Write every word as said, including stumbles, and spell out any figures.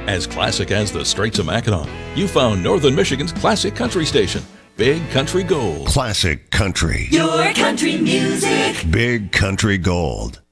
As classic as the Straits of Mackinac, you found Northern Michigan's classic country station, Big Country Gold. Classic country. Your country music. Big Country Gold.